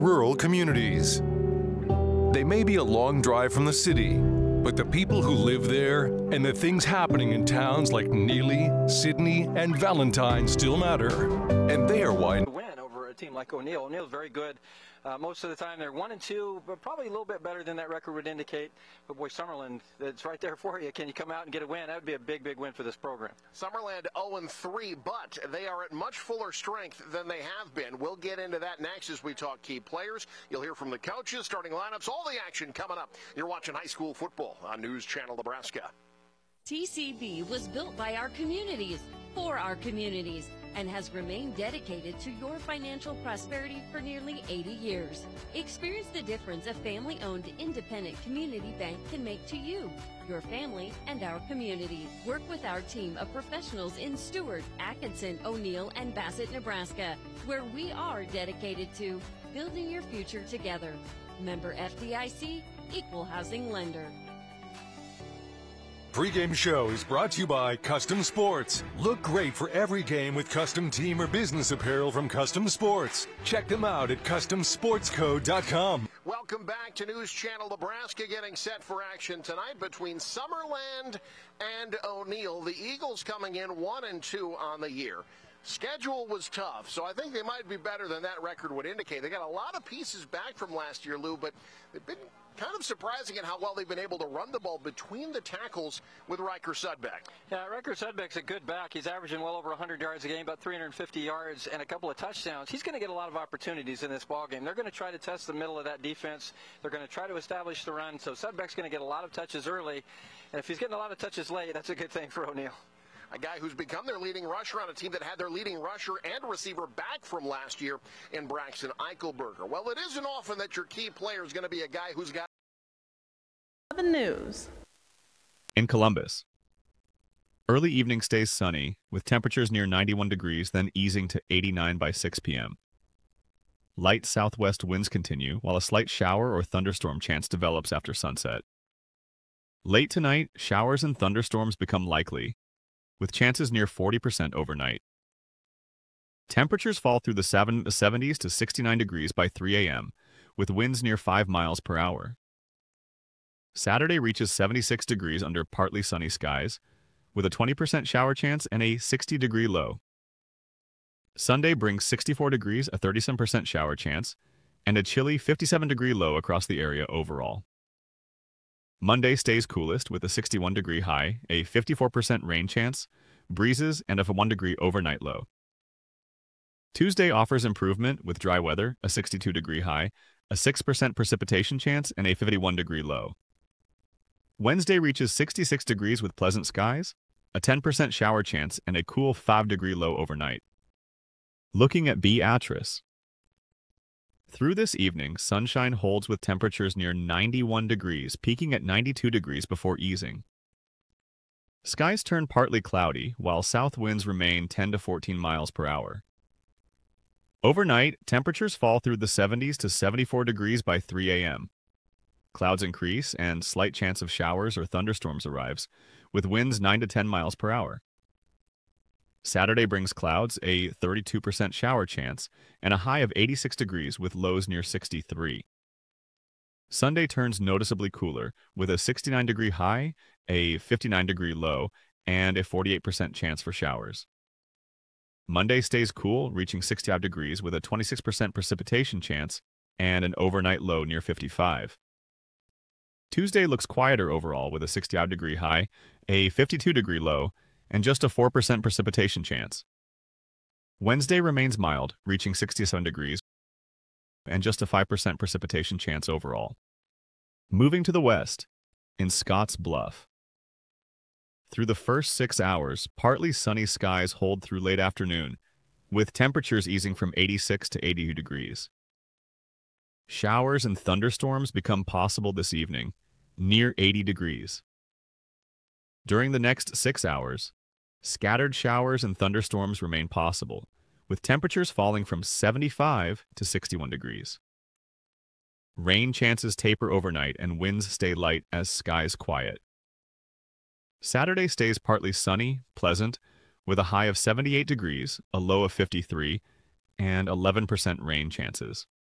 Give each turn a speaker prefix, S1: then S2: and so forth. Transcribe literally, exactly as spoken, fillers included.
S1: rural communities. They may be a long drive from the city, but the people who live there and the things happening in towns like Neely, Sydney, and Valentine still matter. And they are why.
S2: Win over a team like O'Neill. O'Neill's very good. Uh, most of the time they're one and two, but probably a little bit better than that record would indicate. But boy, Summerland, it's right there for you. Can you come out and get a win? That would be a big, big win for this program.
S3: Summerland oh and three, but they are at much fuller strength than they have been. We'll get into that next as we talk key players. You'll hear from the coaches, starting lineups, all the action coming up. You're watching high school football on News Channel Nebraska.
S4: T C B was built by our communities, for our communities, and has remained dedicated to your financial prosperity for nearly eighty years. Experience the difference a family-owned independent community bank can make to you, your family, and our community. Work with our team of professionals in Stewart, Atkinson, O'Neill, and Bassett, Nebraska, where we are dedicated to building your future together. Member F D I C, Equal Housing Lender.
S1: Pre-game show is brought to you by Custom Sports. Look great for every game with custom team or business apparel from Custom Sports. Check them out at custom sports co dot com.
S3: Welcome back to News Channel Nebraska, getting set for action tonight between Summerland and O'Neill. The Eagles coming in one and two on the year. Schedule was tough, so I think they might be better than that record would indicate. They got a lot of pieces back from last year, Lou, but they've been kind of surprising in how well they've been able to run the ball between the tackles with Riker Sudbeck.
S2: Yeah, Riker Sudbeck's a good back. He's averaging well over one hundred yards a game, about three hundred fifty yards and a couple of touchdowns. He's going to get a lot of opportunities in this ballgame. They're going to try to test the middle of that defense. They're going to try to establish the run, so Sudbeck's going to get a lot of touches early. And if he's getting a lot of touches late, that's a good thing for O'Neill.
S3: A guy who's become their leading rusher on a team that had their leading rusher and receiver back from last year in Braxton Eichelberger. Well, it isn't often that your key player is going to be a guy who's got
S5: The news.
S6: In Columbus, early evening stays sunny, with temperatures near ninety-one degrees, then easing to eighty-nine by six p m Light southwest winds continue, while a slight shower or thunderstorm chance develops after sunset. Late tonight, showers and thunderstorms become likely, with chances near forty percent overnight. Temperatures fall through the seventies to sixty-nine degrees by three a m, with winds near five miles per hour. Saturday reaches seventy-six degrees under partly sunny skies, with a twenty percent shower chance and a sixty degree low. Sunday brings sixty-four degrees, a thirty-seven percent shower chance, and a chilly fifty-seven degree low across the area overall. Monday stays coolest with a sixty-one degree high, a fifty-four percent rain chance, breezes, and a one degree overnight low. Tuesday offers improvement with dry weather, a sixty-two degree high, a six percent precipitation chance, and a fifty-one degree low. Wednesday reaches sixty-six degrees with pleasant skies, a ten percent shower chance, and a cool five degree low overnight. Looking at Beatrice. Through this evening, sunshine holds with temperatures near ninety-one degrees, peaking at ninety-two degrees before easing. Skies turn partly cloudy, while south winds remain ten to fourteen miles per hour. Overnight, temperatures fall through the seventies to seventy-four degrees by three a m Clouds increase and slight chance of showers or thunderstorms arrives, with winds nine to ten miles per hour. Saturday brings clouds, a thirty-two percent shower chance, and a high of eighty-six degrees with lows near sixty-three. Sunday turns noticeably cooler, with a sixty-nine degree high, a fifty-nine degree low, and a forty-eight percent chance for showers. Monday stays cool, reaching sixty-five degrees with a twenty-six percent precipitation chance and an overnight low near fifty-five. Tuesday looks quieter overall with a sixty-five degree high, a fifty-two degree low, and just a four percent precipitation chance. Wednesday remains mild, reaching sixty-seven degrees, and just a five percent precipitation chance overall. Moving to the west, in Scotts Bluff. Through the first six hours, partly sunny skies hold through late afternoon, with temperatures easing from eighty-six to eighty degrees. Showers and thunderstorms become possible this evening, near eighty degrees. During the next six hours, scattered showers and thunderstorms remain possible, with temperatures falling from seventy-five to sixty-one degrees. Rain chances taper overnight and winds stay light as skies quiet. Saturday stays partly sunny, pleasant, with a high of seventy-eight degrees, a low of fifty-three, and eleven percent rain chances.